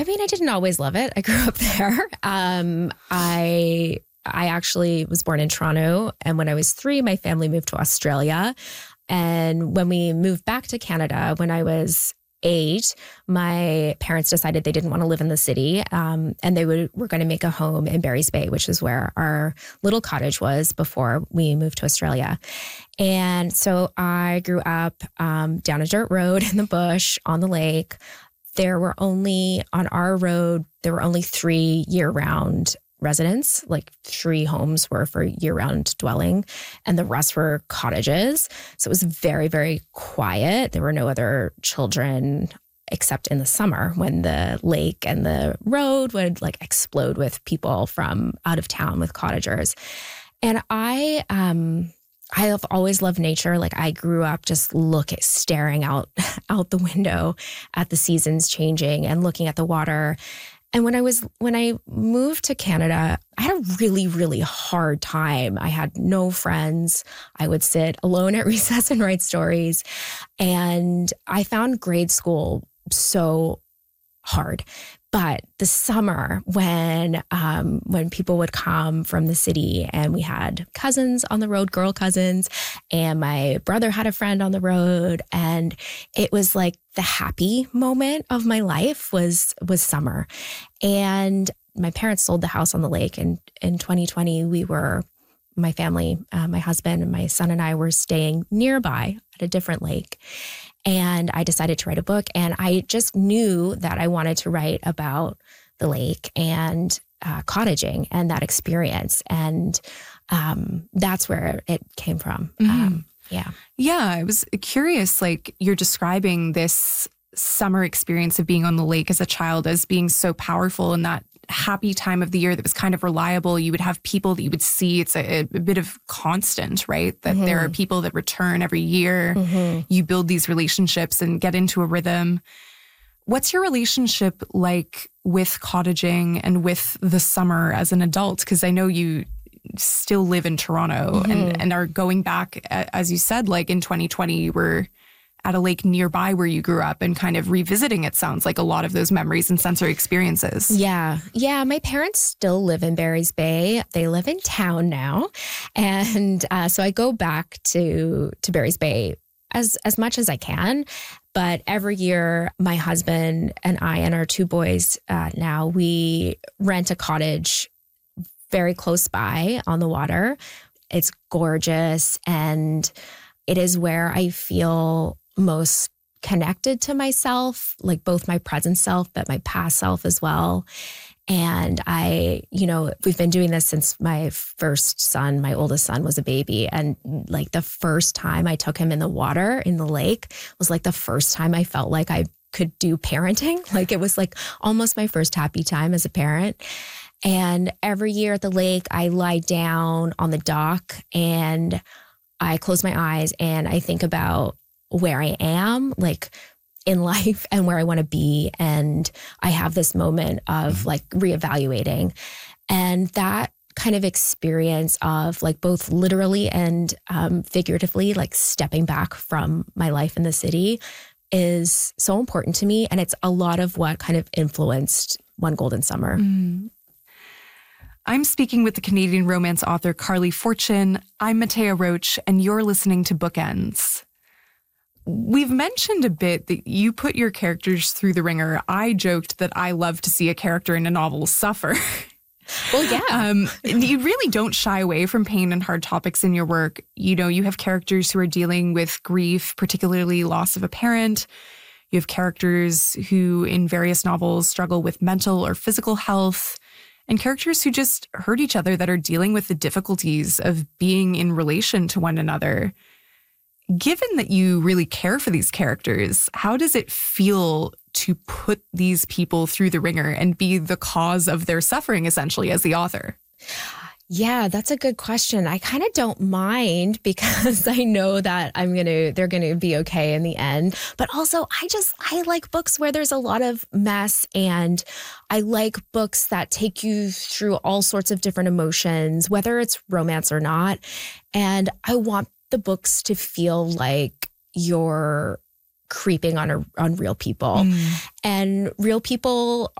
I mean, I didn't always love it. I grew up there. I actually was born in Toronto. And when I was 3, my family moved to Australia. And when we moved back to Canada, when I was 8, my parents decided they didn't want to live in the city. And they were going to make a home in Barry's Bay, which is where our little cottage was before we moved to Australia. And so I grew up down a dirt road in the bush on the lake. On our road, there were only 3 year-round residents, like 3 homes were for year-round dwelling, and the rest were cottages. So it was very, very quiet. There were no other children except in the summer when the lake and the road would like explode with people from out of town with cottagers. And I have always loved nature. Like I grew up just staring out the window at the seasons changing and looking at the water. And when I moved to Canada, I had a really, really hard time. I had no friends. I would sit alone at recess and write stories. And I found grade school so hard. But the summer when people would come from the city, and we had cousins on the road, girl cousins, and my brother had a friend on the road, and it was like the happy moment of my life was summer. And my parents sold the house on the lake, and in 2020 my family, my husband and my son and I were staying nearby at a different lake. And I decided to write a book, and I just knew that I wanted to write about the lake and cottaging and that experience. And that's where it came from. Yeah, I was curious, like you're describing this summer experience of being on the lake as a child as being so powerful, and that happy time of the year that was kind of reliable. You would have people that you would see. It's a bit of constant, right? That there are people that return every year. You build these relationships and get into a rhythm. What's your relationship like with cottaging and with the summer as an adult? Because I know you still live in Toronto and are going back, as you said, like in 2020, you were at a lake nearby where you grew up and kind of revisiting, it sounds like, a lot of those memories and sensory experiences. Yeah. My parents still live in Barry's Bay. They live in town now. And so I go back to Barry's Bay as much as I can. But every year, my husband and I and our 2 boys now, we rent a cottage very close by on the water. It's gorgeous, and it is where I feel most connected to myself, like both my present self, but my past self as well. And we've been doing this since my first son, my oldest son, was a baby. And like the first time I took him in the water in the lake was like the first time I felt like I could do parenting. Like it was like almost my first happy time as a parent. And every year at the lake, I lie down on the dock and I close my eyes and I think about where I am, like in life, and where I want to be. And I have this moment of like reevaluating. And that kind of experience of like both literally and figuratively, like stepping back from my life in the city is so important to me. And it's a lot of what kind of influenced One Golden Summer. I'm speaking with the Canadian romance author Carley Fortune. I'm Matea Roach, and you're listening to Bookends. We've mentioned a bit that you put your characters through the ringer. I joked that I love to see a character in a novel suffer. Well, yeah. You really don't shy away from pain and hard topics in your work. You know, you have characters who are dealing with grief, particularly loss of a parent. You have characters who in various novels struggle with mental or physical health, and characters who just hurt each other that are dealing with the difficulties of being in relation to one another. Given that you really care for these characters, how does it feel to put these people through the ringer and be the cause of their suffering, essentially, as the author? Yeah, that's a good question. I kind of don't mind because I know that they're gonna be okay in the end. But also, I like books where there's a lot of mess, and I like books that take you through all sorts of different emotions, whether it's romance or not. And I want the books to feel like you're creeping on real people. And real people